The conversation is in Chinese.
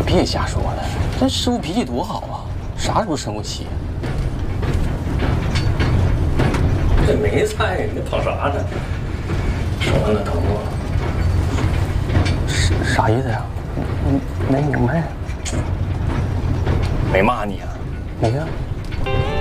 可别瞎说了，这师傅脾气多好啊，啥时候生过气？ 这没菜，你跑啥呢？说完了，疼我。 啥意思呀？没明白。 没骂你啊？ 没呀。